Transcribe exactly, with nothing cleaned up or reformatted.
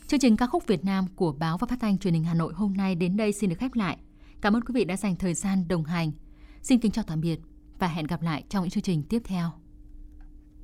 Chương trình ca khúc Việt Nam của Báo và Phát thanh Truyền hình Hà Nội hôm nay đến đây xin được khép lại. Cảm ơn quý vị đã dành thời gian đồng hành. Xin kính chào tạm biệt và hẹn gặp lại trong những chương trình tiếp theo.